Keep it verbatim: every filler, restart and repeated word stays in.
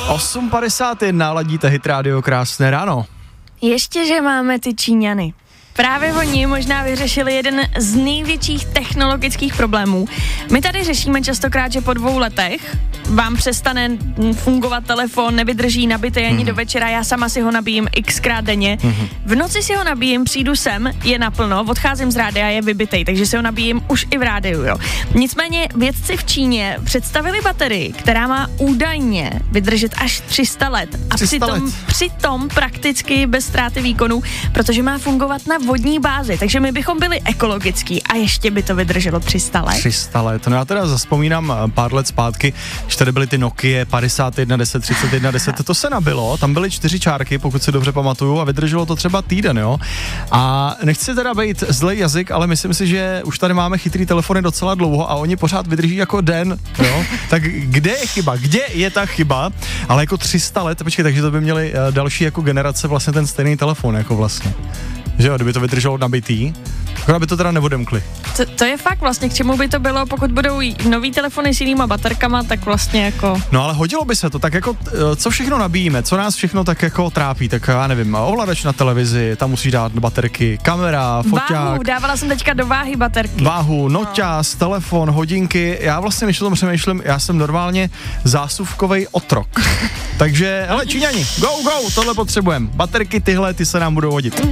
osm padesát jedna, ladíte Hit Radio, krásné ráno. Ještě, že máme ty Číňany. Právě oni možná vyřešili jeden z největších technologických problémů. My tady řešíme častokrát, že po dvou letech vám přestane fungovat telefon, nevydrží nabitý ani mm. do večera, já sama si ho nabíjím xkrát denně. Mm. V noci si ho nabíjím, přijdu sem, je naplno, odcházím z rádia, je vybitej, takže si ho nabíjím už i v rádiu, jo. Nicméně vědci v Číně představili baterii, která má údajně vydržet až tři sta let a přitom, přitom prakticky bez ztráty výkonu, protože má fungovat na vodní bázi, takže my bychom byli ekologický a ještě by to vydrželo tři sta let. tři sta let, no já teda zaspomínám pár let zpátky, že tady byly ty Nokia padesát jedna deset, třicet jedna deset, to se nabilo, tam byly čtyři čárky, pokud si dobře pamatuju, a vydrželo to třeba týden, jo. A nechci teda být zlej jazyk, ale myslím si, že už tady máme chytrý telefony docela dlouho a oni pořád vydrží jako den, jo. Tak kde je chyba? Kde je ta chyba? Ale jako tři sta let, počkej, takže to by měli další jako generace vlastně ten stejný telefon, jako vlastně. Že jo, kdyby to vydrželo nabitý, akorát by to teda neodemkli. To, to je fakt vlastně, k čemu by to bylo, pokud budou nový telefony s jinýma baterkama, tak vlastně jako... No ale hodilo by se to, tak jako, co všechno nabíjíme, co nás všechno tak jako trápí, tak já nevím, ovladač na televizi, tam musí dát baterky, kamera, foťák. Váhu, dávala jsem teďka do váhy baterky. Váhu, noťaz, no. Telefon, hodinky, já vlastně než o tom přemýšlím, já jsem normálně zásuvkovej otrok. Takže, hele Číňani, go, go, tohle potřebujeme, baterky tyhle, ty se nám budou hodit.